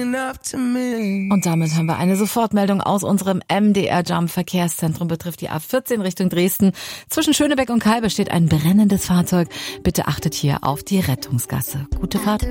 Und damit haben wir eine Sofortmeldung aus unserem MDR Jump Verkehrszentrum, betrifft die A14 Richtung Dresden. Zwischen Schönebeck und Kalbe steht ein brennendes Fahrzeug. Bitte achtet hier auf die Rettungsgasse. Gute Fahrt.